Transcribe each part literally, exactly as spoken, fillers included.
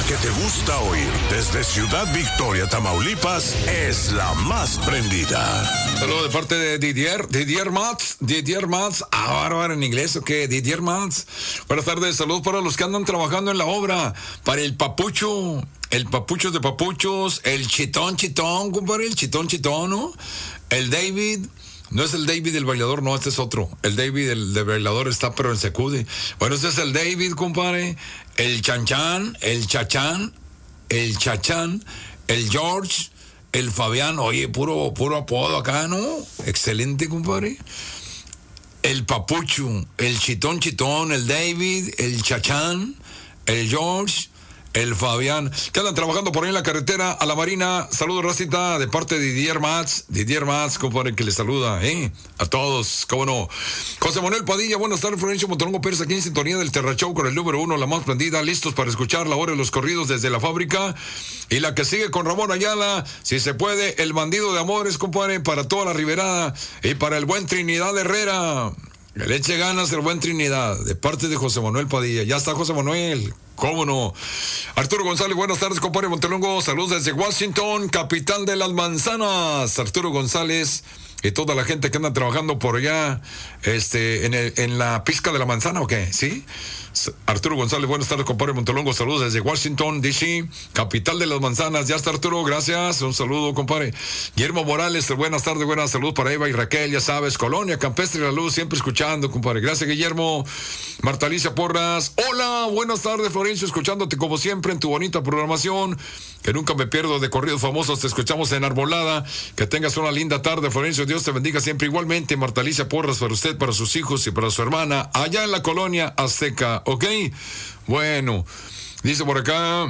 que te gusta oír desde Ciudad Victoria, Tamaulipas, es la más prendida. Saludos de parte de Didier, Didier Mats, Didier Mats, ah, bárbaro en inglés, ¿o qué? Didier Mats. Buenas tardes, saludos para los que andan trabajando en la obra, para el Papucho, el Papucho de Papuchos, el Chitón Chitón, compadre, el Chitón Chitón, ¿no? El David. No es el David el bailador, no, este es otro. El David el, el bailador está pero en Secude. Bueno, este es el David, compadre. El Chanchan, el Chachán, el Chachán, el George, el Fabián. Oye, puro, puro apodo acá, ¿no? Excelente, compadre. El Papucho, el Chitón Chitón, el David, el Chachán, el George, el Fabián, que andan trabajando por ahí en la carretera a la Marina. Saludos, racita, de parte de Didier Mats. Didier Mats, compadre, que les saluda, ¿eh? A todos, cómo no. José Manuel Padilla, buenas tardes, Florencio Montalongo Pérez, aquí en sintonía del Terra Show con el número uno, la más prendida, listos para escuchar la hora de los corridos desde la fábrica. Y la que sigue con Ramón Ayala, si se puede, el bandido de amores, compadre, para toda la Riberada y para el buen Trinidad Herrera. Que le eche ganas el buen Trinidad, de parte de José Manuel Padilla. Ya está José Manuel, cómo no. Arturo González, buenas tardes, compadre Montelongo. Saludos desde Washington, capital de las manzanas. Arturo González y toda la gente que anda trabajando por allá, este, en, el, en la pizca de la manzana, ¿o qué? ¿Sí? Arturo González, buenas tardes, compadre Montelongo. Saludos desde Washington, D C, capital de las manzanas. Ya está Arturo, gracias. Un saludo, compadre. Guillermo Morales, buenas tardes, buenas saludos para Eva y Raquel, ya sabes. Colonia, Campestre y La Luz, siempre escuchando, compadre. Gracias, Guillermo. Marta Alicia Porras, hola, buenas tardes, Florencio, escuchándote como siempre en tu bonita programación, que nunca me pierdo de corridos famosos. Te escuchamos en Arbolada. Que tengas una linda tarde, Florencio. Dios te bendiga siempre. Igualmente, Marta Alicia Porras, para usted, para sus hijos y para su hermana, allá en la Colonia Azteca. ¿Ok? Bueno, dice por acá,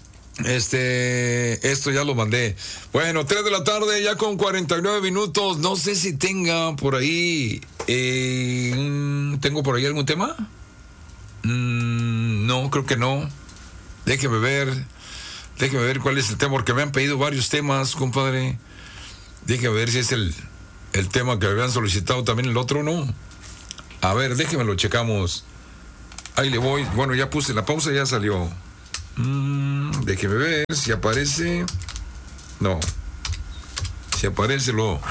este, esto ya lo mandé. Bueno, tres de la tarde, ya con cuarenta y nueve minutos. No sé si tenga por ahí, eh, ¿tengo por ahí algún tema? Mm, no, creo que no. Déjeme ver, déjeme ver cuál es el tema, porque me han pedido varios temas, compadre. Déjeme ver si es el, el tema que me habían solicitado también el otro, ¿no? A ver, déjeme lo checamos. Ahí le voy. Bueno, ya puse la pausa, ya salió. Mm, déjeme ver si aparece. No. Si aparece lo...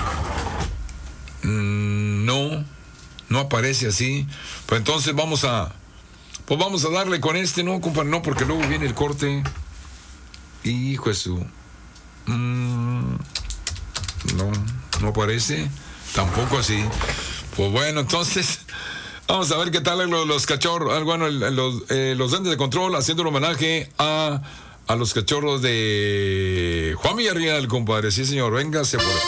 Mm, no. No aparece así. Pues entonces vamos a... Pues vamos a darle con este, ¿no, compadre? No, porque luego viene el corte. Hijo de su... Mm, no, no aparece. Tampoco así. Pues bueno, entonces... Vamos a ver qué tal los, los cachorros, bueno, el, los, eh, los Duendes de Control haciendo un homenaje a, a los cachorros de Juan Villarreal, compadre. Sí, señor, véngase por